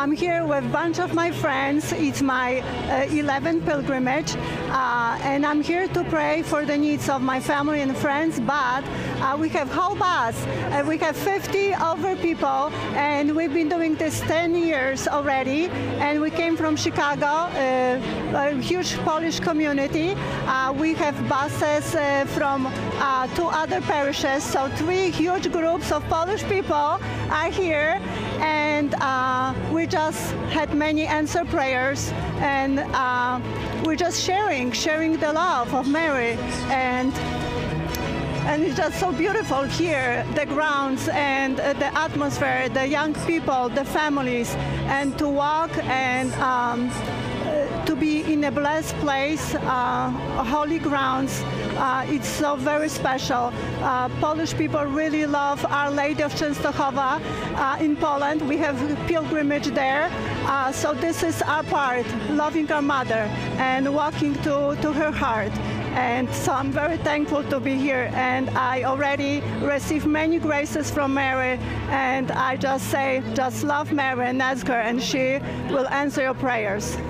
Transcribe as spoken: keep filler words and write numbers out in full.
I'm here with a bunch of my friends. It's my uh, eleventh pilgrimage, uh, and I'm here to pray for the needs of my family and friends, but uh, we have whole bus. Uh, we have fifty over people, and we've been doing this ten years already, and we came from Chicago, uh, a huge Polish community. Uh, we have buses uh, from uh, two other parishes, so three huge groups of Polish people are here, and uh, we just had many answered prayers, and uh, we're just sharing, sharing the love of Mary, and and it's just so beautiful here, the grounds and uh, the atmosphere, the young people, the families, and to walk and um, uh, to be in a blessed place, uh, holy grounds. Uh, it's so very special. Uh, Polish people really love Our Lady of Częstochowa uh, in Poland. We have pilgrimage there. Uh, so this is our part, loving our mother and walking to, to her heart. And so I'm very thankful to be here, and I already received many graces from Mary, and I just say, just love Mary and ask her, and she will answer your prayers.